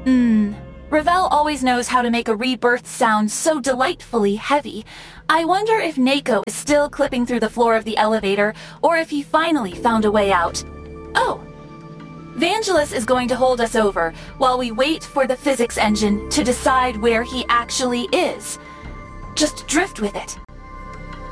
Ravel always knows how to make a rebirth sound so delightfully heavy. I wonder if Nako is still clipping through the floor of the elevator, or if he finally found a way out. Oh! Vangelis is going to hold us over while we wait for the physics engine to decide where he actually is. Just drift with it.